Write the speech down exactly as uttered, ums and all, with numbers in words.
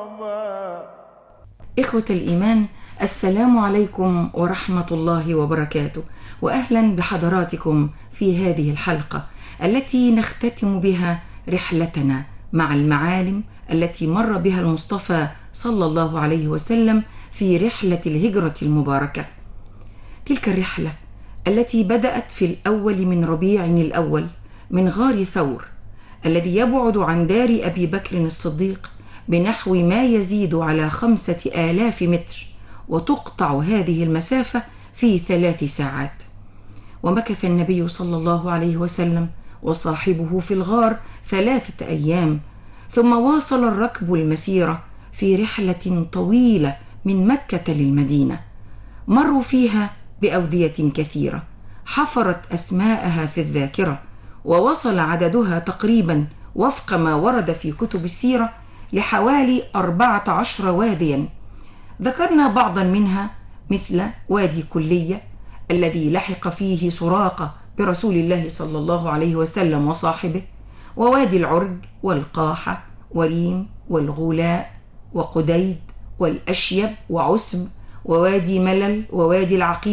إخوة الإيمان، السلام عليكم ورحمة الله وبركاته، وأهلا بحضراتكم في هذه الحلقة التي نختتم بها رحلتنا مع المعالم التي مر بها المصطفى صلى الله عليه وسلم في رحلة الهجرة المباركة. تلك الرحلة التي بدأت في الأول من ربيع الأول من غار ثور الذي يبعد عن دار أبي بكر الصديق بنحو ما يزيد على خمسة آلاف متر، وتقطع هذه المسافة في ثلاث ساعات. ومكث النبي صلى الله عليه وسلم وصاحبه في الغار ثلاثة أيام، ثم واصل الركب المسيرة في رحلة طويلة من مكة للمدينة. مروا فيها بأودية كثيرة حفرت أسماءها في الذاكرة، ووصل عددها تقريبا وفق ما ورد في كتب السيرة لحوالي أربعة عشر واديا. ذكرنا بعضا منها مثل وادي كلية الذي لحق فيه سراقة برسول الله صلى الله عليه وسلم وصاحبه، ووادي العرج والقاحة وريم والغولاء وقديد والأشيب وعسب ووادي ملل ووادي العقيق